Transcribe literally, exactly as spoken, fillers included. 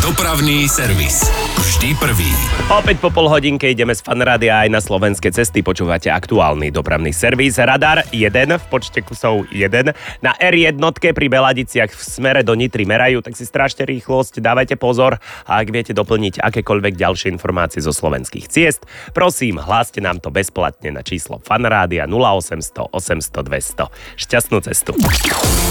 Dopravný servis. Vždy prvý. Opäť po pol hodinke ideme z Fanrádia aj na slovenské cesty. Počúvate aktuálny dopravný servis. Radar jeden, v počte kusov jeden. Na er jeden pri Beladiciach v smere do Nitry merajú, tak si strážte rýchlosť, dávajte pozor a ak viete doplniť akékoľvek ďalšie informácie zo slovenských ciest, prosím, hláste nám to bezplatne na číslo Fanrádia nula osemsto osemsto dvesto. Šťastnú cestu.